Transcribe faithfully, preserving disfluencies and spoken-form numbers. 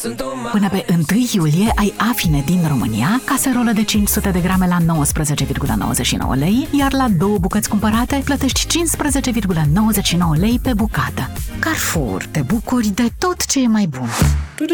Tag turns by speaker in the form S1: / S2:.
S1: Până pe întâi iulie ai Afine din România, caserolă de cinci sute de grame la nouăsprezece virgulă nouăzeci și nouă lei, iar la două bucăți cumpărate plătești cincisprezece virgulă nouăzeci și nouă lei pe bucată. Carrefour, te bucuri de tot ce e mai bun.